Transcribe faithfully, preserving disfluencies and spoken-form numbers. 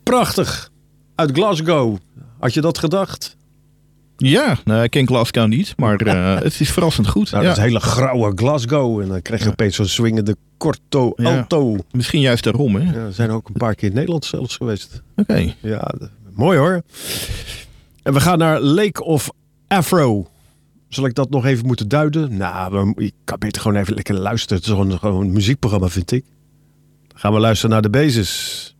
Prachtig. Uit Glasgow. Had je dat gedacht? Ja, nou, ik ken Glasgow niet, maar uh, het is verrassend goed. Nou, ja. dat is hele grauwe Glasgow. En dan krijg je ja. opeens zo'n swingende corto ja. alto. Misschien juist daarom, hè? Ja, we zijn ook een paar keer in Nederland zelfs geweest. Oké. Okay. Ja, mooi hoor. En we gaan naar Lake of Afro. Zal ik dat nog even moeten duiden? Nou, ik kan beter gewoon even lekker luisteren. Het is gewoon, gewoon een muziekprogramma, vind ik. Dan gaan we luisteren naar de Basis.